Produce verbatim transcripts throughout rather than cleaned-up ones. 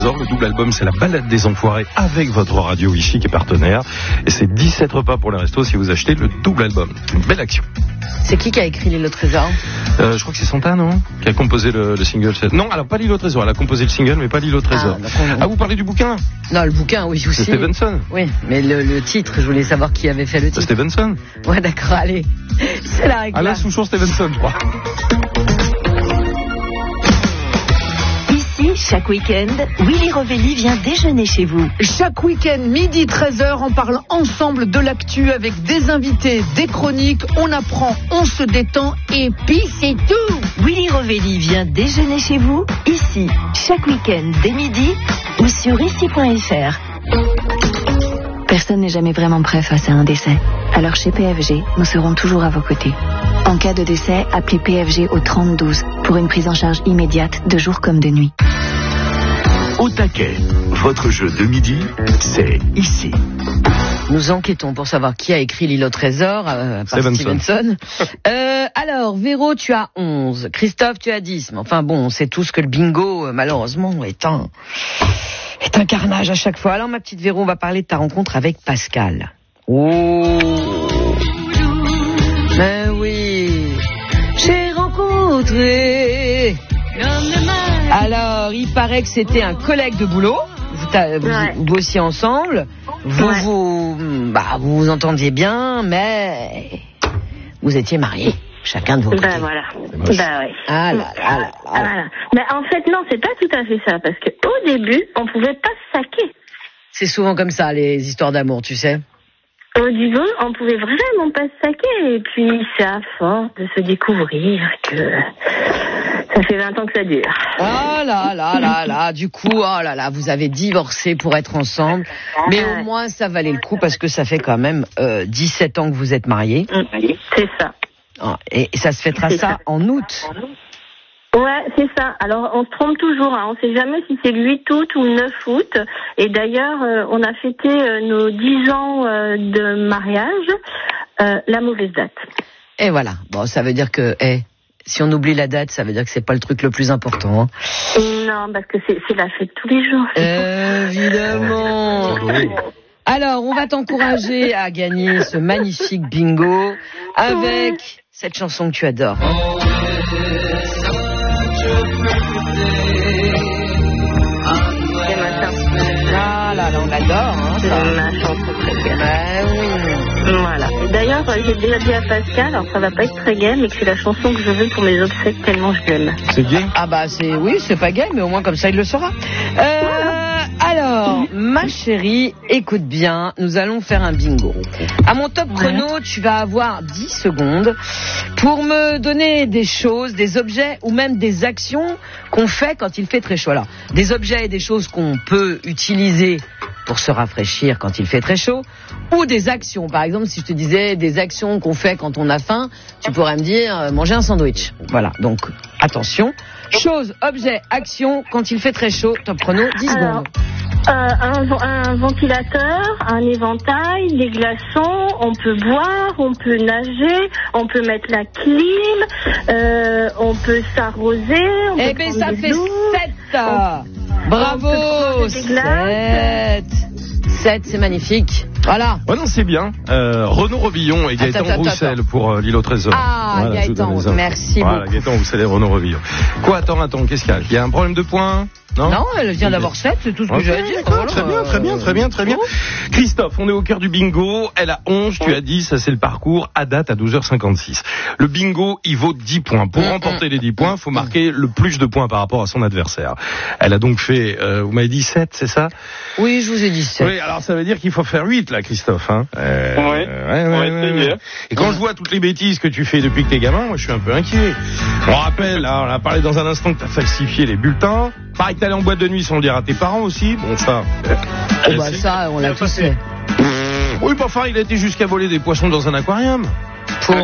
Le double album, c'est la balade des enfoirés avec votre radio Vichy qui est partenaire. Et c'est dix-sept repas pour les restos si vous achetez le double album. Une belle action. C'est qui qui a écrit L'île au trésor? euh, Je crois que c'est Santa, non? Qui a composé le, le single. Non, alors pas L'île au trésor. Elle a composé le single, mais pas L'île au trésor. Ah, on... ah, vous parlez du bouquin? Non, le bouquin, oui, aussi. C'est Stevenson. Oui, mais le, le titre, je voulais savoir qui avait fait le titre. Stevenson. Ouais, d'accord, allez. C'est la règle. Alain Souchon Stevenson, je crois. Chaque week-end, Willy Rovelli vient déjeuner chez vous. Chaque week-end, midi treize heures, on parle ensemble de l'actu avec des invités, des chroniques, on apprend, on se détend et puis c'est tout. Willy Rovelli vient déjeuner chez vous, ici, chaque week-end dès midi ou sur ici point f r. Personne n'est jamais vraiment prêt face à un décès. Alors chez P F G, nous serons toujours à vos côtés. En cas de décès, appelez P F G au trente douze pour une prise en charge immédiate de jour comme de nuit. Au taquet, votre jeu de midi, c'est ici. Nous enquêtons pour savoir qui a écrit L'île au trésor, euh, par Stevenson. Stevenson. Euh, alors, Véro, tu as onze, Christophe, tu as dix. Mais enfin bon, on sait tous que le bingo, euh, malheureusement, est un, est un carnage à chaque fois. Alors, ma petite Véro, on va parler de ta rencontre avec Pascal. Oh, mais oui, j'ai rencontré... Alors, il paraît que c'était un collègue de boulot. Vous, vous, ouais. vous bossiez ensemble. Vous, ouais. vous, bah, vous vous entendiez bien, mais vous étiez mariés, chacun de vos côtés. Ben voilà. Ben oui. Ah là là là là. Voilà. Mais en fait, non, c'est pas tout à fait ça, parce qu'au début, on pouvait pas se saquer. C'est souvent comme ça, les histoires d'amour, tu sais. Au début, on pouvait vraiment pas se saquer, et puis c'est à force de se découvrir que ça fait vingt ans que ça dure. Oh là là là là, du coup, oh là là, vous avez divorcé pour être ensemble, mais au moins ça valait le coup parce que ça fait quand même euh, dix-sept ans que vous êtes mariés. C'est ça. Oh, et ça se fêtera ça, ça en août. Ouais, c'est ça. Alors, on se trompe toujours. Hein. On sait jamais si c'est le huit août ou le neuf août. Et d'ailleurs, euh, on a fêté euh, nos dix ans euh, de mariage, euh, la mauvaise date. Et voilà. Bon, ça veut dire que, hey, si on oublie la date, ça veut dire que c'est pas le truc le plus important. Hein. Non, parce que c'est, c'est la fête tous les jours. Évidemment. Alors, on va t'encourager à gagner ce magnifique bingo avec cette chanson que tu adores. Ah là là, on l'adore, hein, c'est ma chanson préférée. Ben oui. Voilà. Et d'ailleurs, j'ai déjà dit à Pascal, alors ça va pas être très gay, mais que c'est la chanson que je veux pour mes obsèques tellement je l'aime. C'est gay? Ah bah c'est, oui, c'est pas gay, mais au moins comme ça il le saura. Euh, alors, ma chérie, écoute bien, nous allons faire un bingo. À mon top chrono, tu vas avoir dix secondes pour me donner des choses, des objets ou même des actions qu'on fait quand il fait très chaud. Alors, des objets et des choses qu'on peut utiliser pour se rafraîchir quand il fait très chaud, ou des actions. Par exemple, si je te disais des actions qu'on fait quand on a faim, tu pourrais me dire euh, manger un sandwich. Voilà, donc attention. Choses, objets, actions quand il fait très chaud. Top chrono, dix Alors, secondes. Euh, un, un ventilateur, un éventail, des glaçons, on peut boire, on peut nager, on peut mettre la clim, euh, on peut s'arroser. Eh bien, ça fait sept. Bravo, sept. sept, c'est magnifique. Voilà. Oh non, c'est bien. Euh, Renaud Revillon et Gaëtan attends, Roussel attends. pour euh, L'île au trésor. Ah, voilà, Gaëtan, merci voilà, beaucoup. Gaëtan Roussel et Renaud Revillon. Quoi, attends, attends, qu'est-ce qu'il y a? Il y a un problème de points? Non, non, elle vient d'avoir sept, c'est tout ce que okay, j'allais dire. Voilà, très bien, très bien, très bien, très bien. Christophe, on est au cœur du bingo. Elle a onze, tu as dix, ça c'est le parcours. À date, à douze heures cinquante-six. Le bingo, il vaut dix points. Pour mmh, remporter mmh, les dix points, il faut marquer le plus de points par rapport à son adversaire. Elle a donc fait, euh, vous m'avez dit sept, c'est ça? Oui, je vous ai dit sept. Oui, alors ça veut dire qu'il faut faire huit, là, Christophe. Hein. Euh, ouais, ouais, ouais, ouais, ouais. Et quand je vois toutes les bêtises que tu fais depuis que t'es gamin, moi je suis un peu inquiet. On rappelle, là, on a parlé dans un instant que t'as falsifié les bulletins. Pareil que t'allais en boîte de nuit sans le dire à tes parents aussi. Bon, ça... Oh bah ça, on l'a tous fait. Oui, bah enfin, il a été jusqu'à voler des poissons dans un aquarium. Pour...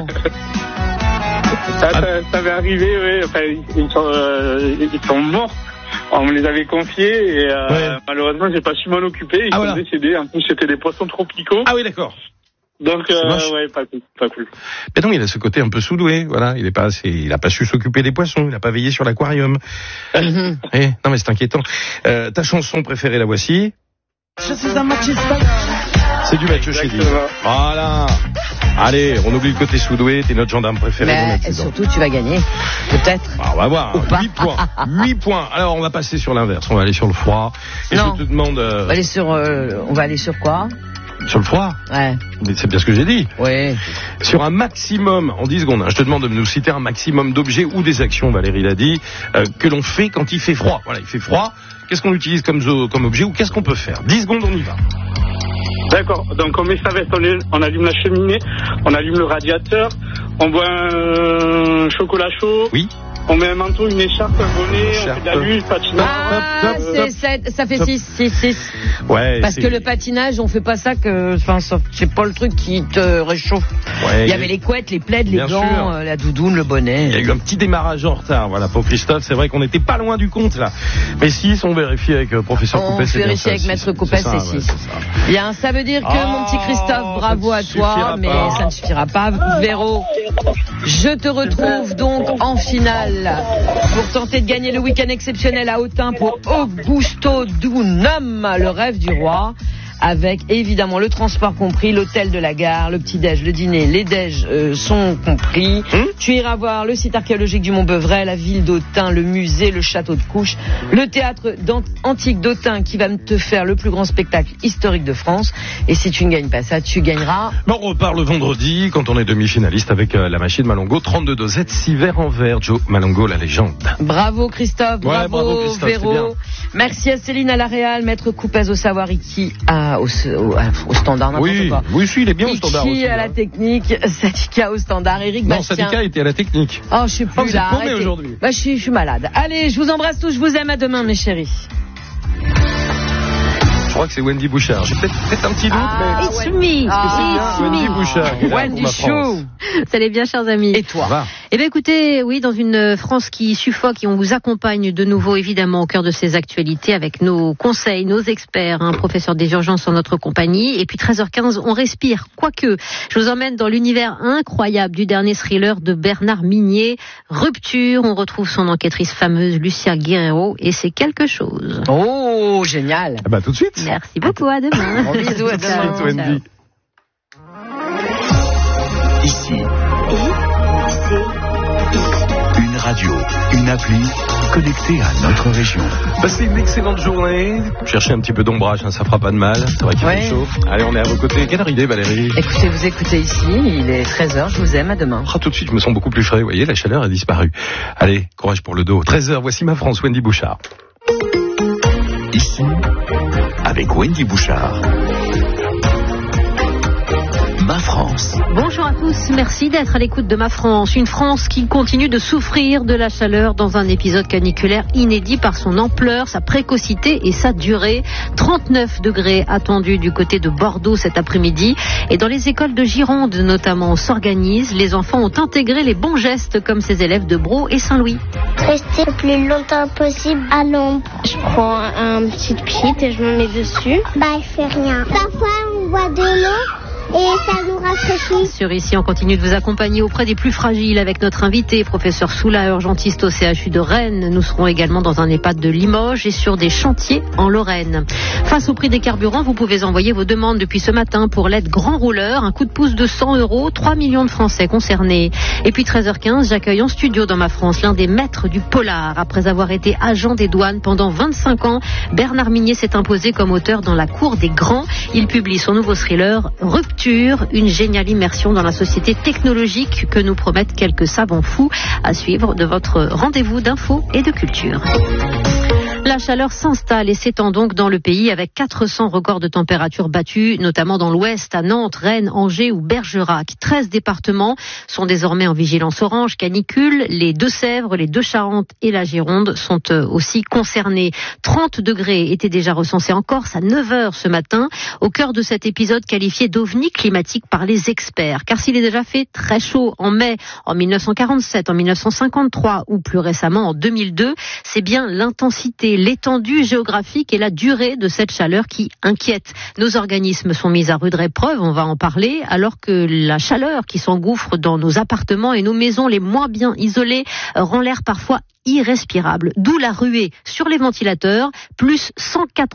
Ça, ça, ça avait arrivé, oui. Enfin, ils sont, euh, ils sont morts. On me les avait confiés et euh, ouais. malheureusement, j'ai pas su m'en occuper. Ils ah, sont voilà. décédés. En plus, c'était des poissons tropicaux. Ah oui, d'accord. Donc, euh, ouais, pas cool, pas cool. Mais non, il a ce côté un peu sous-doué, voilà. Il est pas assez, il a pas su s'occuper des poissons, il a pas veillé sur l'aquarium. Mm-hmm. Eh, non, mais c'est inquiétant. Euh, ta chanson préférée, la voici. Je suis un machiste. C'est du Mathieu Chédid. Voilà. Allez, on oublie le côté sous-doué, t'es notre gendarme préféré. Mais surtout, tu vas gagner. Peut-être. Ah, on va voir. huit points. huit points. Alors, on va passer sur l'inverse. On va aller sur le froid. Et non. je te demande. Euh... On va aller sur, euh, on va aller sur quoi? Sur le froid? Ouais. Mais c'est bien ce que j'ai dit. Oui. Sur un maximum, en dix secondes, hein, je te demande de nous citer un maximum d'objets ou des actions, Valérie l'a dit, euh, que l'on fait quand il fait froid. Voilà, il fait froid. Qu'est-ce qu'on utilise comme, comme objet ou qu'est-ce qu'on peut faire? dix secondes, on y va. D'accord, donc on met sa veste, on, est, on allume la cheminée, on allume le radiateur, on boit un chocolat chaud. Oui. On met un manteau, une écharpe, un bonnet, on fait de la luge, patinage. Ah, c'est sept, ça fait six, six, six. Ouais. Parce que le patinage, on fait pas ça que, enfin, c'est pas le truc qui te réchauffe. Ouais, il y avait les couettes, les plaids, les gants, euh, la doudoune, le bonnet. Il y a eu un petit démarrage en retard, voilà, pour Christophe. C'est vrai qu'on n'était pas loin du compte, là. Mais si, on vérifie avec euh, professeur on Coupet, c'est bien ça. On vérifie avec maître Coupet, c'est six. Bien, ça veut dire que, oh, mon petit Christophe, bravo à toi, mais pas. Ça ne suffira pas. Véro, je te retrouve donc en finale pour tenter de gagner le week-end exceptionnel à Autun pour Augusto Dunum, le rêve du roi. Avec évidemment le transport compris, l'hôtel de la gare, le petit-déj, le dîner, les déj euh, sont compris. Hum? Tu iras voir le site archéologique du Mont-Beuvray, la ville d'Autun, le musée, le château de Couches, le théâtre antique d'Autun qui va te faire le plus grand spectacle historique de France. Et si tu ne gagnes pas ça, tu gagneras. Bon, on repart le vendredi quand on est demi-finaliste avec euh, la machine Malongo, trente-deux dosettes, six verres en verre. Joe Malongo, la légende. Bravo Christophe, bravo, ouais, bravo Christophe, Véro. Merci à Céline à la Réal, maître Coupez au savoir Iki à Au, au, au standard, n'importe oui, quoi. Oui, si, il est bien Iki au standard aussi. à la technique, Sadika au standard, Eric non, Bastien. Non, Sadika était à la technique. Oh, je sais plus, oh, là, arrêtez. Aujourd'hui. Bah, je suis, je suis malade. Allez, je vous embrasse tous, je vous aime, à demain, mes chéris. Je crois que c'est Wendy Bouchard. J'ai peut-être, peut-être un petit doute, ah, mais... It's me, ah, it's Wendy me. Bouchard. Wendy Chou. Vous allez bien, chers amis. Et toi? Eh bien, écoutez, oui, dans une France qui suffoque et on vous accompagne de nouveau, évidemment, au cœur de ces actualités avec nos conseils, nos experts, un hein, professeur des urgences en notre compagnie. Et puis, treize heures quinze, on respire. Quoique, je vous emmène dans l'univers incroyable du dernier thriller de Bernard Minier, Rupture. On retrouve son enquêtrice fameuse, Lucia Guerrero, et c'est quelque chose. Oh, génial. Ah bah, tout de suite. Merci beaucoup, à demain. Bon bisous, à demain. Ciao, Wendy. Ici. Une radio, une appli connectée à notre région. Passez une excellente journée. Cherchez un petit peu d'ombrage, hein, ça fera pas de mal. C'est vrai qu'il ouais. fait chaud. Allez, on est à vos côtés. Quelle heure il est, Valérie? Écoutez, vous écoutez ici, il est treize heures, je vous aime, à demain. Ah, tout de suite, je me sens beaucoup plus frais. Vous voyez, la chaleur a disparu. Allez, courage pour le dos. treize heures, voici ma France, Wendy Bouchard. Ici, avec Wendy Bouchard. Ma France. Bonjour à tous, merci d'être à l'écoute de Ma France. Une France qui continue de souffrir de la chaleur dans un épisode caniculaire inédit par son ampleur, sa précocité et sa durée. trente-neuf degrés attendus du côté de Bordeaux cet après-midi. Et dans les écoles de Gironde notamment, on s'organise. Les enfants ont intégré les bons gestes comme ces élèves de Braux et Saint-Louis. Rester le plus longtemps possible à l'ombre. Je prends un petit kit et je me mets dessus. Bah, je fais rien. Parfois, on boit de l'eau. Et ça nous rafraîchit. Sur Ici, on continue de vous accompagner auprès des plus fragiles avec notre invité, professeur Soula, urgentiste au C H U de Rennes. Nous serons également dans un EHPAD de Limoges et sur des chantiers en Lorraine. Face au prix des carburants, vous pouvez envoyer vos demandes depuis ce matin pour l'aide Grand Rouleur. Un coup de pouce de cent euros, trois millions de Français concernés. Et puis treize heures quinze, j'accueille en studio dans Ma France l'un des maîtres du polar. Après avoir été agent des douanes pendant vingt-cinq ans, Bernard Minier s'est imposé comme auteur dans la cour des grands. Il publie son nouveau thriller Rupture. Une géniale immersion dans la société technologique que nous promettent quelques savants fous, à suivre de votre rendez-vous d'infos et de culture. La chaleur s'installe et s'étend donc dans le pays avec quatre cents records de température battus, notamment dans l'ouest, à Nantes, Rennes, Angers ou Bergerac. treize départements sont désormais en vigilance orange canicule. Les Deux-Sèvres, les Deux-Charentes et la Gironde sont aussi concernés. trente degrés étaient déjà recensés en Corse à neuf heures ce matin, au cœur de cet épisode qualifié d'ovni climatique par les experts. Car s'il est déjà fait très chaud en mai, en mille neuf cent quarante-sept, en mille neuf cent cinquante-trois ou plus récemment en deux mille deux, c'est bien l'intensité, c'est l'étendue géographique et la durée de cette chaleur qui inquiète. Nos organismes sont mis à rude épreuve, on va en parler, alors que la chaleur qui s'engouffre dans nos appartements et nos maisons les moins bien isolées rend l'air parfois irrespirable. D'où la ruée sur les ventilateurs, plus cent quatre